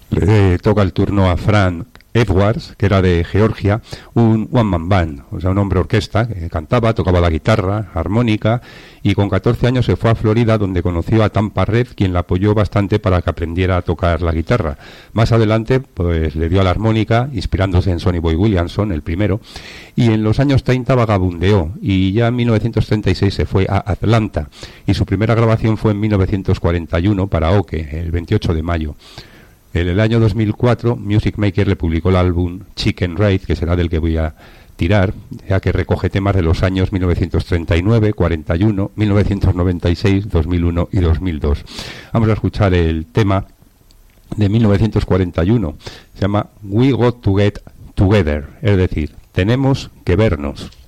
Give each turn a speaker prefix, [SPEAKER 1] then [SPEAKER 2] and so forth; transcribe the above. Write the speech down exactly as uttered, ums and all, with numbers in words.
[SPEAKER 1] Le toca el turno a Frank Edwards, que era de Georgia, un one man band, o sea, un hombre orquesta que cantaba, tocaba la guitarra, armónica, y con catorce años se fue a Florida, donde conoció a Tampa Red, quien la apoyó bastante para que aprendiera a tocar la guitarra. Más adelante, pues le dio a la armónica, inspirándose en Sonny Boy Williamson, el primero, y en los años treinta vagabundeó, y ya en mil novecientos treinta y seis se fue a Atlanta, y su primera grabación fue en mil novecientos cuarenta y uno para Oke, el veintiocho de mayo. En el año dos mil cuatro, Music Maker le publicó el álbum Chicken Ride, que será del que voy a tirar, ya que recoge temas de los años mil novecientos treinta y nueve, cuarenta y uno, mil novecientos noventa y seis, dos mil uno y dos mil dos. Vamos a escuchar el tema de mil novecientos cuarenta y uno. Se llama We Got to Get Together, es decir, tenemos que vernos.